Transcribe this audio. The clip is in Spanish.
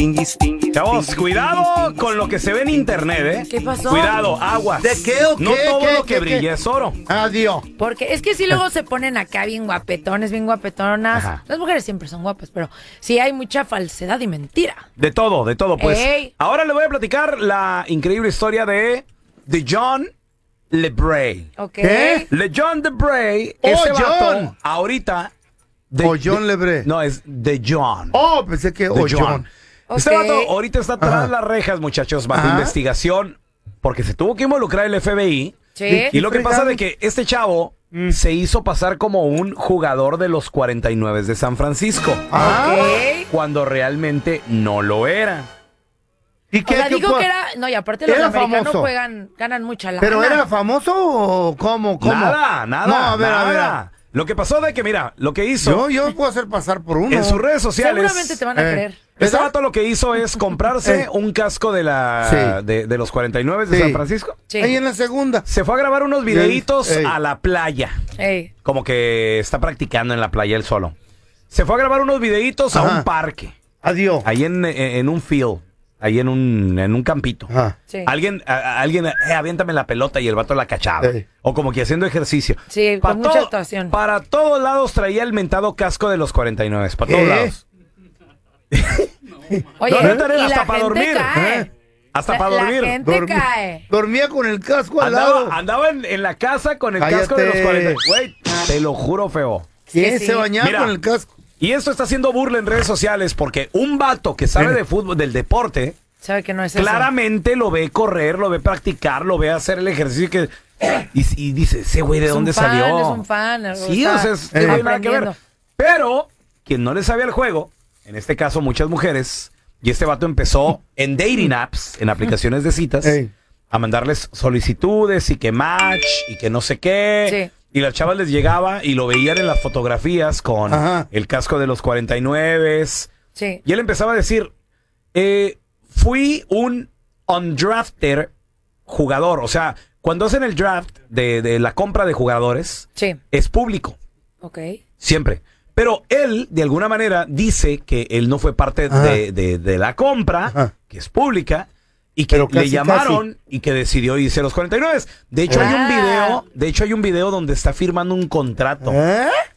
Chavos, cuidado con lo que se ve en internet, ¿eh? ¿Qué pasó? Cuidado, aguas. ¿De qué o qué? No todo ¿Qué, lo que qué, brilla qué? es oro. Adiós. Porque es que si luego se ponen acá bien guapetones, bien guapetonas. Ajá. Las mujeres siempre son guapas, pero sí hay mucha falsedad y mentira. De todo, pues. Ey. Ahora le voy a platicar la increíble historia de John LeBray. ¿Ok? ¿Qué? John LeBray, Oh, ese vato, John. ahorita... O John LeBray. No, es de John. Oh, pensé que De John. Este Ok. vato ahorita está tras Ajá. las rejas, muchachos, bajo Ajá. investigación, porque se tuvo que involucrar el FBI. Sí. Y lo que pasa fregado? de que este chavo se hizo pasar como un jugador de los 49 de San Francisco, Ok. cuando realmente no lo era. ¿Y O sea, digo fue? que era... No, y aparte los Era americanos famoso. ganan mucha lana. ¿Pero era famoso o cómo? Nada, No, a ver, nada. a ver. Lo que pasó de que, mira, lo que hizo Yo puedo hacer pasar por uno. en sus redes sociales. Seguramente te van a creer. Este ¿Verdad? vato lo que hizo es comprarse un casco de Sí. de los 49 de Sí. San Francisco. Sí. Ahí en la segunda. Se fue a grabar unos videitos Ey. a la playa. Ey. Como que está practicando en la playa él solo. Se fue a grabar unos videitos a Ajá. un parque. Adiós. Ahí en un field. Ahí en un campito. Ajá. Sí. Alguien, aviéntame la pelota y el vato la cachaba. Ey. O como que haciendo ejercicio. Sí, con mucha actuación. Para todos lados traía el mentado casco de los 49. Para todos ¿Qué? lados. Oye, No, neta, y hasta la para gente dormir. cae. Hasta para dormir. La gente cae. Dormía con el casco al lado. Andaba en la casa con el Cállate. casco de los 40. Güey, te lo juro, feo. ¿Quién Sí. se bañaba Mira. con el casco? Y esto está haciendo burla en redes sociales porque un vato que sabe de fútbol, del deporte, ¿Sabe que no es eso? claramente lo ve correr, lo ve practicar, lo ve hacer el ejercicio que... Y dice, ese güey, ¿de Es un dónde fan, salió? es un fan, Sí, está o sea, no hay nada que ver. aprendiendo. Pero, quien no le sabía el juego, en este caso muchas mujeres, y este vato empezó en dating apps, en aplicaciones de citas, Ey. a mandarles solicitudes y que match y que no sé qué. Sí. Y las chavas les llegaba y lo veían en las fotografías con Ajá. el casco de los 49. Sí. Y él empezaba a decir, fui un undrafted jugador. O sea, cuando hacen el draft de la compra de jugadores, Sí. es público, Ok. siempre. Pero él, de alguna manera, dice que él no fue parte Ajá. de la compra, Ajá. que es pública, y que Pero le casi, llamaron y que decidió irse a los 49. De hecho, Ah. hay un video donde está firmando un contrato. ¿Eh?